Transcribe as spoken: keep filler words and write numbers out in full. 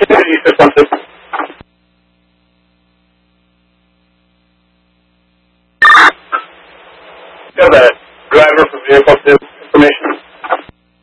You said something. Got that driver for vehicle two.